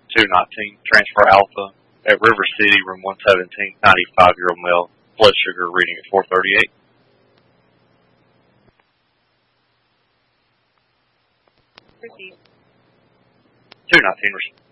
219, transfer alpha at River City, room 117, 95-year-old male, blood sugar reading at 438. Proceed. 219,